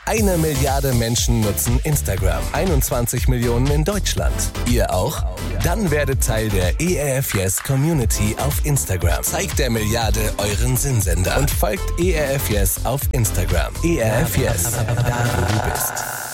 1 Milliarde Menschen nutzen Instagram. 21 Millionen in Deutschland. Ihr auch? Dann werdet Teil der ERF Yes Community auf Instagram. Zeigt der Milliarde euren Sinnsender und folgt ERF Yes auf Instagram. ERF Yes, da wo du bist.